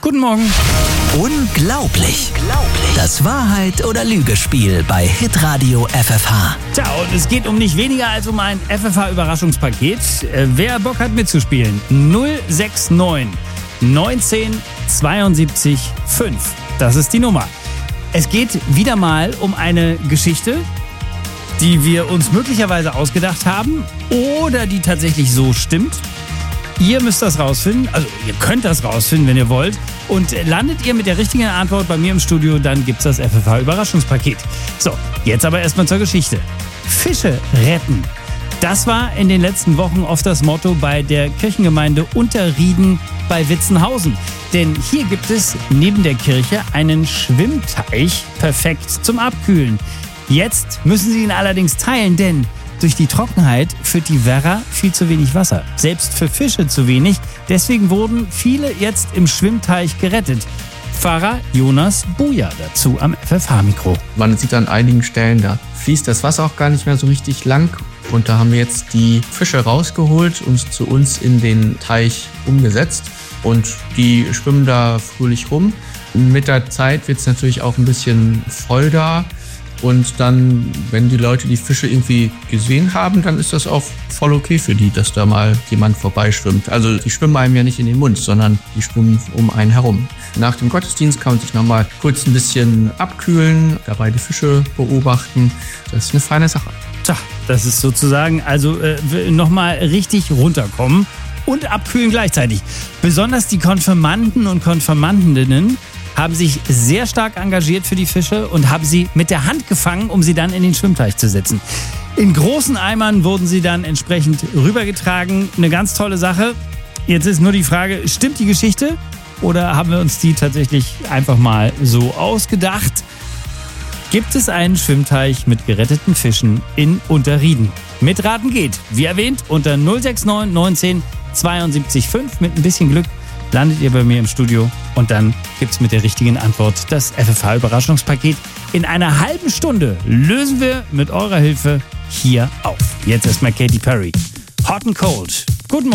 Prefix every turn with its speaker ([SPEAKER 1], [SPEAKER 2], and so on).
[SPEAKER 1] Guten Morgen.
[SPEAKER 2] Unglaublich. Das Wahrheit- oder Lügespiel bei Hitradio FFH.
[SPEAKER 1] Tja, und es geht um nicht weniger als um ein FFH-Überraschungspaket. Wer Bock hat mitzuspielen? 069 19 72 5. Das ist die Nummer. Es geht wieder mal um eine Geschichte, die wir uns möglicherweise ausgedacht haben oder die tatsächlich so stimmt. Ihr müsst das rausfinden, also ihr könnt das rausfinden, wenn ihr wollt. Und landet ihr mit der richtigen Antwort bei mir im Studio, dann gibt's das FFH-Überraschungspaket. So, jetzt aber erstmal zur Geschichte. Fische retten. Das war in den letzten Wochen oft das Motto bei der Kirchengemeinde Unterrieden bei Witzenhausen. Denn hier gibt es neben der Kirche einen Schwimmteich, perfekt zum Abkühlen. Jetzt müssen sie ihn allerdings teilen, denn durch die Trockenheit führt die Werra viel zu wenig Wasser. Selbst für Fische zu wenig. Deswegen wurden viele jetzt im Schwimmteich gerettet. Pfarrer Jonas Buja dazu am FFH-Mikro.
[SPEAKER 3] Man sieht an einigen Stellen, da fließt das Wasser auch gar nicht mehr so richtig lang. Und da haben wir jetzt die Fische rausgeholt und zu uns in den Teich umgesetzt. Und die schwimmen da fröhlich rum. Mit der Zeit wird es natürlich auch ein bisschen voll da. Und dann, wenn die Leute die Fische irgendwie gesehen haben, dann ist das auch voll okay für die, dass da mal jemand vorbeischwimmt. Also die schwimmen einem ja nicht in den Mund, sondern die schwimmen um einen herum. Nach dem Gottesdienst kann man sich nochmal kurz ein bisschen abkühlen, dabei die Fische beobachten. Das ist eine feine Sache.
[SPEAKER 1] Tja, das ist sozusagen also nochmal richtig runterkommen und abkühlen gleichzeitig. Besonders die Konfirmanden und Konfirmandinnen haben sich sehr stark engagiert für die Fische und haben sie mit der Hand gefangen, um sie dann in den Schwimmteich zu setzen. In großen Eimern wurden sie dann entsprechend rübergetragen. Eine ganz tolle Sache. Jetzt ist nur die Frage, stimmt die Geschichte oder haben wir uns die tatsächlich einfach mal so ausgedacht? Gibt es einen Schwimmteich mit geretteten Fischen in Unterrieden? Mitraten geht, wie erwähnt, unter 069 19 72 5. Mit ein bisschen Glück landet ihr bei mir im Studio und dann gibt's mit der richtigen Antwort das FFH-Überraschungspaket. In einer halben Stunde lösen wir mit eurer Hilfe hier auf. Jetzt erstmal Katy Perry. Hot and Cold.